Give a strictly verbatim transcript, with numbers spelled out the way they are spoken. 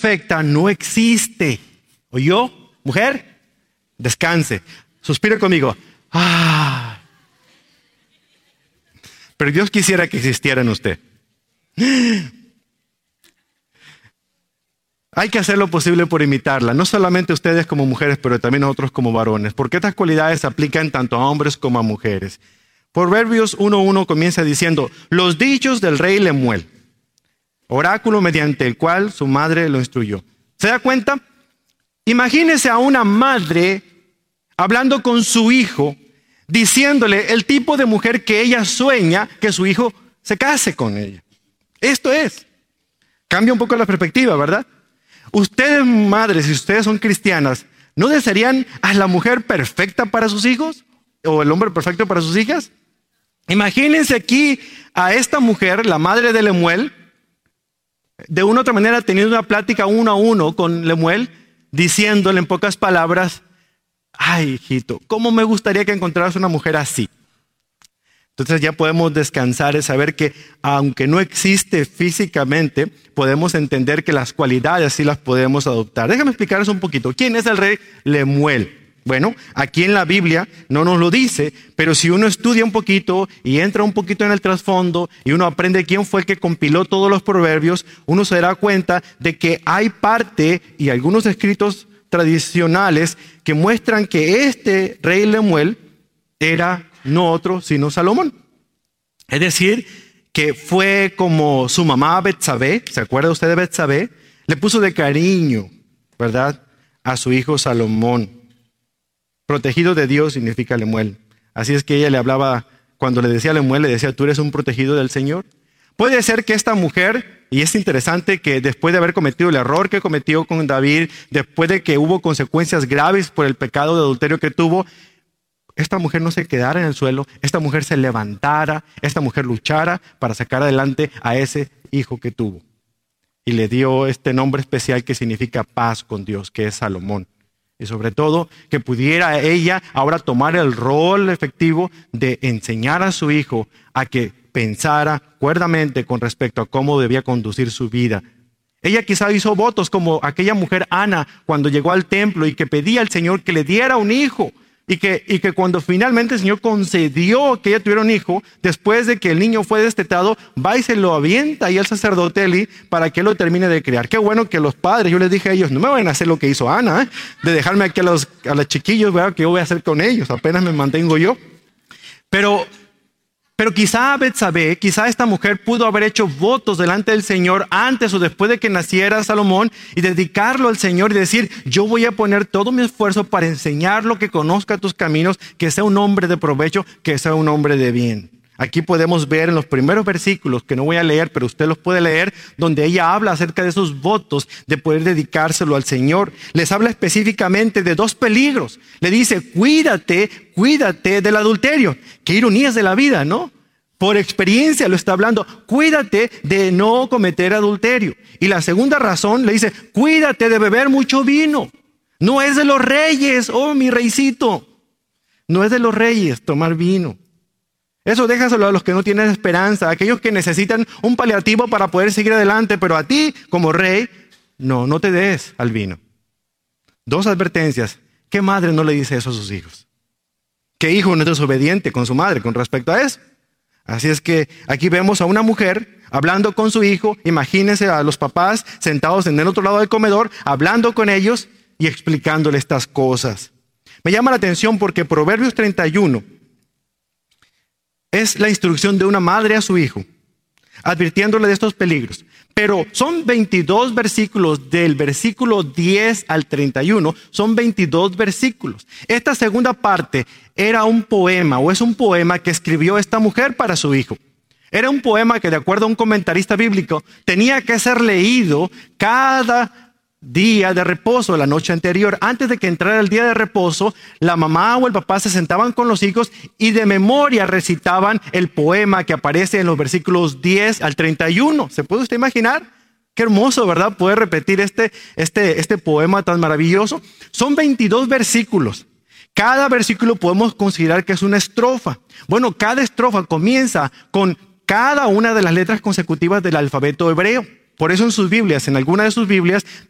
perfecta no existe. ¿Oyó, mujer? Descanse. Suspire conmigo. Ah. Pero Dios quisiera que existiera en usted. Hay que hacer lo posible por imitarla. No solamente ustedes como mujeres, pero también nosotros como varones. Porque estas cualidades se aplican tanto a hombres como a mujeres. Proverbios uno uno comienza diciendo: los dichos del rey Lemuel, oráculo mediante el cual su madre lo instruyó. ¿Se da cuenta? Imagínese a una madre hablando con su hijo, diciéndole el tipo de mujer que ella sueña que su hijo se case con ella. Esto es. Cambia un poco la perspectiva, ¿verdad? Ustedes, madres, si ustedes son cristianas, ¿no desearían a la mujer perfecta para sus hijos? ¿O el hombre perfecto para sus hijas? Imagínense aquí a esta mujer, la madre de Lemuel, de una u otra manera teniendo una plática uno a uno con Lemuel, diciéndole en pocas palabras: ay, hijito, ¿cómo me gustaría que encontraras una mujer así? Entonces ya podemos descansar y saber que aunque no existe físicamente, podemos entender que las cualidades sí las podemos adoptar. Déjame explicarles un poquito. ¿Quién es el rey Lemuel? Bueno, aquí en la Biblia no nos lo dice, pero si uno estudia un poquito y entra un poquito en el trasfondo y uno aprende quién fue el que compiló todos los proverbios, uno se dará cuenta de que hay parte y algunos escritos tradicionales que muestran que este rey Lemuel era no otro sino Salomón. Es decir, que fue como su mamá Betsabé. ¿Se acuerda usted de Betsabé? Le puso de cariño, ¿verdad?, a su hijo Salomón. Protegido de Dios significa Lemuel. Así es que ella le hablaba, cuando le decía a Lemuel, le decía: tú eres un protegido del Señor. Puede ser que esta mujer, y es interesante que después de haber cometido el error que cometió con David, después de que hubo consecuencias graves por el pecado de adulterio que tuvo, esta mujer no se quedara en el suelo, esta mujer se levantara, esta mujer luchara para sacar adelante a ese hijo que tuvo. Y le dio este nombre especial que significa paz con Dios, que es Salomón. Y sobre todo, que pudiera ella ahora tomar el rol efectivo de enseñar a su hijo a que pensara cuerdamente con respecto a cómo debía conducir su vida. Ella quizá hizo votos como aquella mujer Ana cuando llegó al templo y que pedía al Señor que le diera un hijo. Y que, y que cuando finalmente el Señor concedió que ella tuviera un hijo, después de que el niño fue destetado, va y se lo avienta ahí al sacerdote Eli para que él lo termine de criar. Qué bueno que los padres, yo les dije a ellos: no me van a hacer lo que hizo Ana, ¿eh? de dejarme aquí a los, a los chiquillos, ¿verdad? Que yo voy a hacer con ellos, apenas me mantengo yo. Pero... Pero quizá Betsabé, quizá esta mujer pudo haber hecho votos delante del Señor antes o después de que naciera Salomón y dedicarlo al Señor y decir: yo voy a poner todo mi esfuerzo para enseñarlo, que conozca tus caminos, que sea un hombre de provecho, que sea un hombre de bien. Aquí podemos ver en los primeros versículos, que no voy a leer, pero usted los puede leer, donde ella habla acerca de esos votos de poder dedicárselo al Señor. Les habla específicamente de dos peligros. Le dice: cuídate, cuídate del adulterio. Qué ironías de la vida, ¿no? Por experiencia lo está hablando. Cuídate de no cometer adulterio. Y la segunda razón le dice: cuídate de beber mucho vino. No es de los reyes, oh mi reycito. No es de los reyes tomar vino. Eso déjaselo a los que no tienen esperanza, a aquellos que necesitan un paliativo para poder seguir adelante, pero a ti, como rey, no, no te des al vino. Dos advertencias. ¿Qué madre no le dice eso a sus hijos? ¿Qué hijo no es desobediente con su madre con respecto a eso? Así es que aquí vemos a una mujer hablando con su hijo. Imagínense a los papás sentados en el otro lado del comedor, hablando con ellos y explicándole estas cosas. Me llama la atención porque Proverbios treinta y uno es la instrucción de una madre a su hijo, advirtiéndole de estos peligros. Pero son veintidós versículos, del versículo diez al treinta y uno, son veintidós versículos. Esta segunda parte era un poema, o es un poema que escribió esta mujer para su hijo. Era un poema que, de acuerdo a un comentarista bíblico, tenía que ser leído cada día de reposo, la noche anterior. Antes de que entrara el día de reposo, la mamá o el papá se sentaban con los hijos y de memoria recitaban el poema que aparece en los versículos diez al treinta y uno. ¿Se puede usted imaginar? Qué hermoso, ¿verdad? Poder repetir este, este, este poema tan maravilloso. Son veintidós versículos. Cada versículo podemos considerar que es una estrofa. Bueno, cada estrofa comienza con cada una de las letras consecutivas del alfabeto hebreo. Por eso en sus Biblias, en alguna de sus Biblias,